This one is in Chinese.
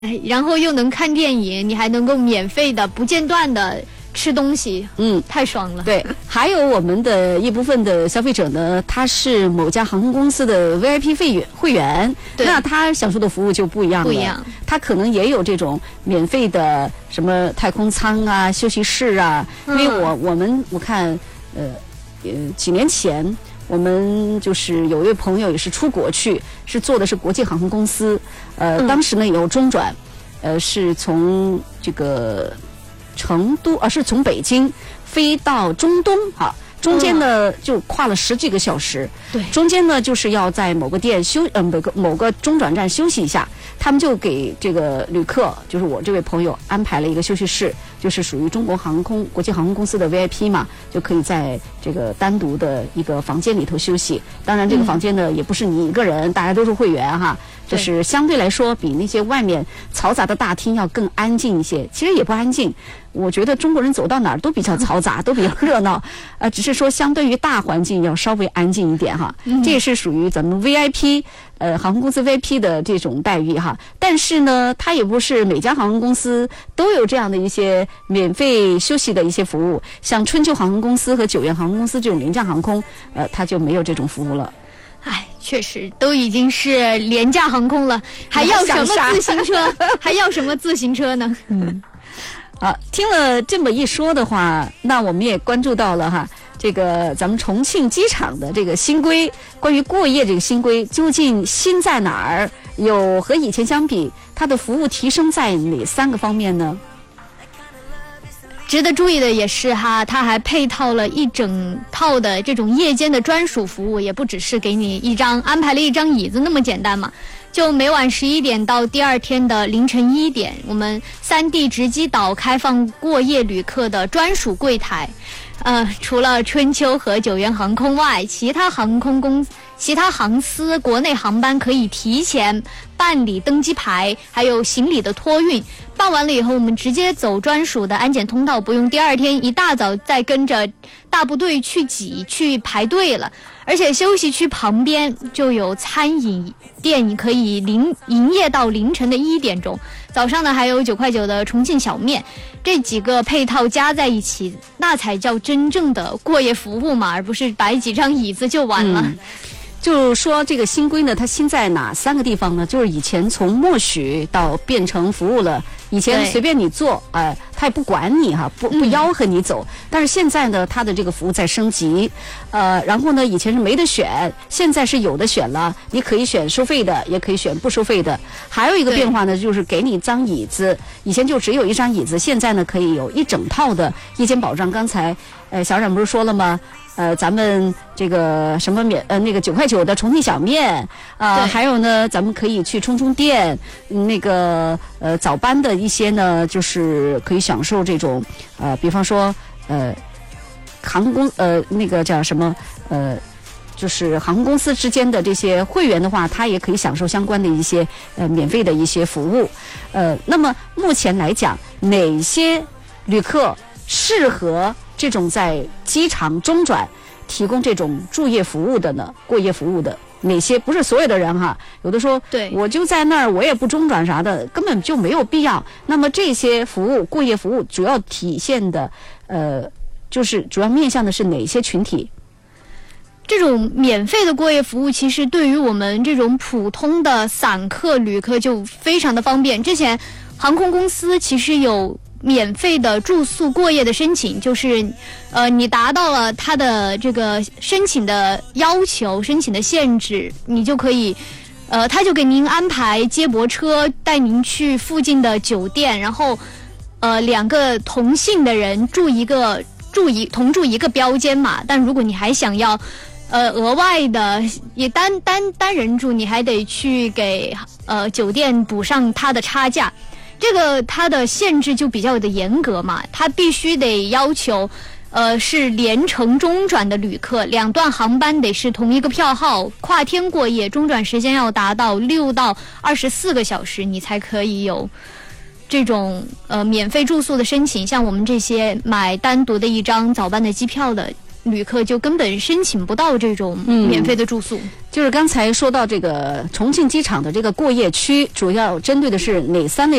然后又能看电影，你还能够免费的不间断的吃东西，太爽了。 对，还有我们的一部分的消费者呢，他是某家航空公司的 VIP 会员，那他享受的服务就不一样了。不一样，他可能也有这种免费的什么太空舱啊、休息室啊。因为我看，几年前。我们就是有一位朋友也是出国去，是做的是国际航空公司，当时呢有中转，是从这个成都，是从北京飞到中东哈。中间呢就跨了10几个小时，对，中间呢就是要在某个店某个中转站休息一下，他们就给这个旅客，就是我这位朋友安排了一个休息室，就是属于中国国际航空公司的 VIP 嘛，就可以在这个单独的一个房间里头休息。当然这个房间呢也不是你一个人，大家都是会员哈，就是相对来说比那些外面嘈杂的大厅要更安静一些。其实也不安静，我觉得中国人走到哪儿都比较嘈杂，都比较热闹，只是说相对于大环境要稍微安静一点哈。这也是属于咱们 VIP 航空公司 VIP 的这种待遇哈。但是呢，它也不是每家航空公司都有这样的一些免费休息的一些服务，像春秋航空公司和九元航空公司这种廉价航空，它就没有这种服务了。 确实都已经是廉价航空了，还要什么自行车？还要什么自行车呢？ 听了这么一说的话，那我们也关注到了哈，这个咱们重庆机场的这个新规，关于过夜这个新规究竟新在哪儿？有和以前相比，它的服务提升在哪3个方面呢？ 值得注意的也是哈，它还配套了一整套的这种夜间的专属服务，也不只是给你安排了一张椅子那么简单嘛。就每晚11点到第2天的凌晨1点，我们3地直机岛开放过夜旅客的专属柜台。除了春秋和九元航空外，其他航司国内航班可以提前办理登机牌，还有行李的托运。办完了以后，我们直接走专属的安检通道，不用第2天一大早再跟着大部队去排队了。而且休息区旁边就有餐饮店，你可以营业到凌晨的1点钟。早上呢还有9块9的重庆小面，这几个配套加在一起，那才叫真正的过夜服务嘛，而不是摆几张椅子就完了。 就是说这个新规呢，它新在哪3个地方呢？就是以前从默许到变成服务了，以前随便你坐，他也不管你哈，不吆喝你走。但是现在呢，它的这个服务在升级，然后呢，以前是没得选，现在是有的选了，你可以选收费的，也可以选不收费的。还有一个变化呢，就是给你一张椅子，以前就只有一张椅子，现在呢可以有一整套的夜间保障。刚才小冉不是说了吗？咱们这个什么那个9块9的重庆小面还有呢，咱们可以去充电，那个早班的一些呢，就是可以享受这种比方说航空那个叫什么就是航空公司之间的这些会员的话，他也可以享受相关的一些免费的一些服务。那么目前来讲，哪些旅客适合这种在机场中转提供这种住夜服务的呢？过夜服务的哪些？不是所有的人哈，有的说对我就在那儿，我也不中转啥的，根本就没有必要。那么这些服务过夜服务主要体现的就是主要面向的是哪些群体？ 这种免费的过夜服务其实对于我们这种普通的散客旅客就非常的方便。之前航空公司其实有免费的住宿过夜的申请，就是你达到了他的这个申请的要求、申请的限制，你就可以他就给您安排接驳车带您去附近的酒店，然后2个同姓的人同住一个标间嘛。但如果你还想要额外的也单人住，你还得去给酒店补上他的差价。这个它的限制就比较的严格嘛，它必须得要求是连程中转的旅客，2段航班得是同一个票号，跨天过夜，中转时间要达到6到24个小时，你才可以有这种免费住宿的申请。像我们这些买单独的一张早班的机票的， 旅客就根本申请不到这种免费的住宿。 就是刚才说到这个重庆机场的这个过夜区，主要针对的是哪3类